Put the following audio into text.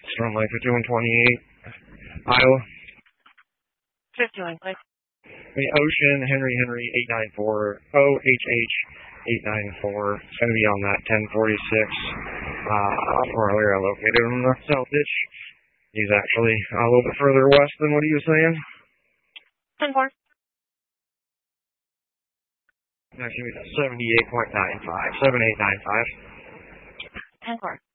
Storm Lake 5128, Iowa. 51, please. Ocean, Henry, 894, OHH 894. It's going to be on that 1046, where we are located on the South Ditch. He's actually a little bit further west than what he was saying. 10-4. Actually, 78.95, 7895. 10-4.